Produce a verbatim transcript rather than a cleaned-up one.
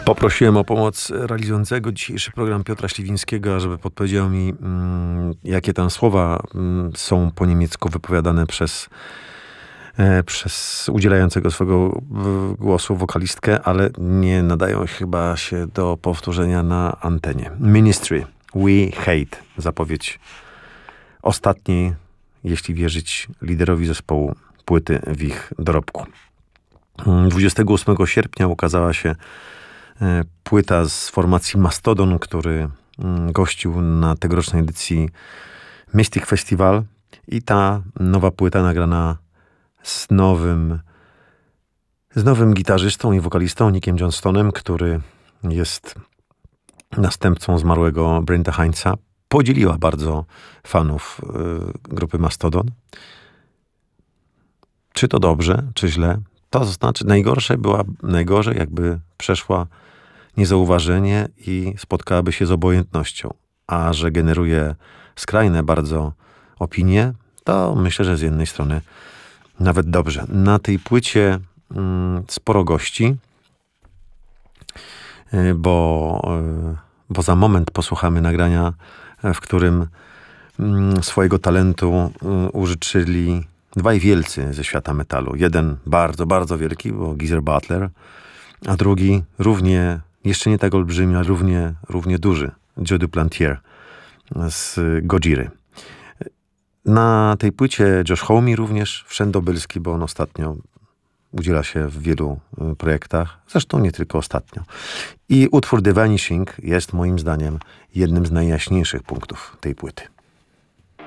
Poprosiłem o pomoc realizującego dzisiejszy program Piotra Śliwińskiego, żeby podpowiedział mi, mm, jakie tam słowa mm, są po niemiecku wypowiadane przez, e, przez udzielającego swego w, głosu wokalistkę, ale nie nadają chyba się do powtórzenia na antenie. Ministry, We Hate. Zapowiedź ostatniej, jeśli wierzyć liderowi zespołu, płyty w ich dorobku. dwudziestego ósmego sierpnia ukazała się płyta z formacji Mastodon, który gościł na tegorocznej edycji Mystic Festival, i ta nowa płyta nagrana z nowym z nowym gitarzystą i wokalistą Nickiem Johnstonem, który jest następcą zmarłego Brenta Heinza, podzieliła bardzo fanów y, grupy Mastodon. Czy to dobrze, czy źle? To znaczy najgorsze była, najgorzej jakby przeszła niezauważenie i spotkałaby się z obojętnością. A że generuje skrajne bardzo opinie, to myślę, że z jednej strony nawet dobrze. Na tej płycie mm, sporo gości, y, bo, y, bo za moment posłuchamy nagrania, w którym mm, swojego talentu y, użyczyli dwaj wielcy ze świata metalu. Jeden bardzo, bardzo wielki, bo Geezer Butler, a drugi równie, jeszcze nie tak olbrzymi, ale równie, równie duży, Joe Duplantier z Godziry. Na tej płycie Josh Homme również wszędobylski, bo on ostatnio udziela się w wielu projektach, zresztą nie tylko ostatnio. I utwór The Vanishing jest moim zdaniem jednym z najjaśniejszych punktów tej płyty.